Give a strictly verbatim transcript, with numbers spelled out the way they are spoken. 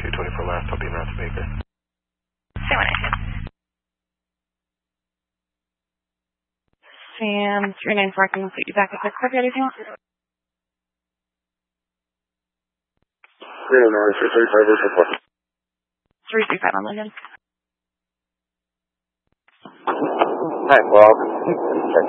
two twenty-four last, I'll be in Route Baker. Say what I said. Sam, three nine four, I can put you back up there. Quick, anything else? three nine four, three three five, or four. three three five on Linden. Hi, well,